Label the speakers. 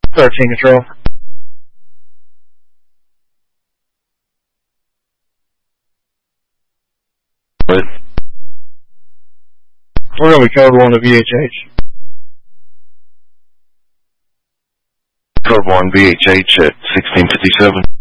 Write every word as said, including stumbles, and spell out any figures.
Speaker 1: thirteen Control.
Speaker 2: What?
Speaker 1: We're going to be code one to V H H.
Speaker 2: Code one V H H at sixteen fifty-seven.